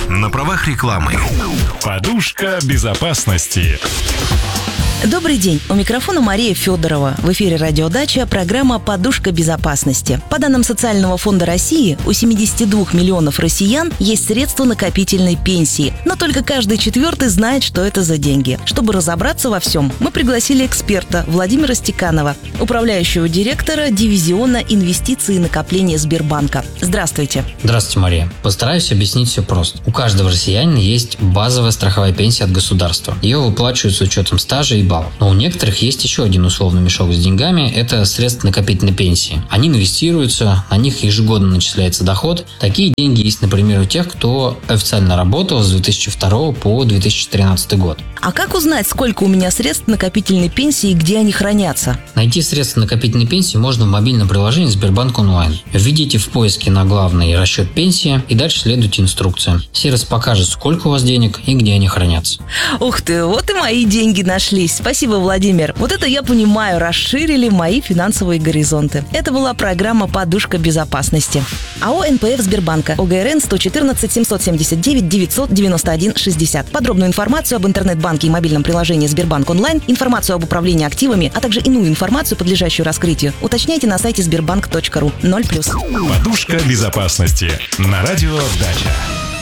На правах рекламы. Подушка безопасности. Добрый день, у микрофона Мария Федорова. В эфире «Радиодача» программа «Подушка безопасности». По данным Социального фонда России, у 72 миллионов россиян есть средства накопительной пенсии. Но только каждый четвертый знает, что это за деньги. Чтобы разобраться во всем, мы пригласили эксперта Владимира Стеканова, управляющего директора дивизиона инвестиций и накопления Сбербанка. Здравствуйте. Здравствуйте, Мария. Постараюсь объяснить все просто. У каждого россиянина есть базовая страховая пенсия от государства. Ее выплачивают с учетом стажа и баллов. Но у некоторых есть еще один условный мешок с деньгами – это средства накопительной пенсии. Они инвестируются, на них ежегодно начисляется доход. Такие деньги есть, например, у тех, кто официально работал с 2002 по 2013 год. А как узнать, сколько у меня средств накопительной пенсии и где они хранятся? Найти средства накопительной пенсии можно в мобильном приложении Сбербанк онлайн. Введите в поиске на главный расчет пенсии и дальше следуйте инструкциям. Сервис покажет, сколько у вас денег и где они хранятся. Ух ты, вот и мои деньги нашлись. Спасибо, Владимир. Вот это я понимаю, расширили мои финансовые горизонты. Это была программа «Подушка безопасности». АО «НПФ Сбербанка», ОГРН 114 779 991 60. Подробную информацию об интернет-банке и мобильном приложении Сбербанк онлайн, информацию об управлении активами, а также иную информацию, подлежащую раскрытию, уточняйте на сайте sberbank.ru. 0+. Подушка безопасности на радио «Дача».